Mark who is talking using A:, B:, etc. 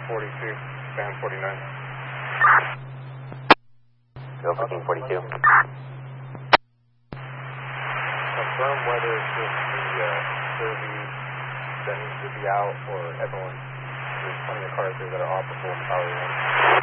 A: 42, Fan 49.
B: Go 1442.
A: Confirm whether it's just the Survey that needs to be out or everyone. There's plenty of cars there that are off before power in.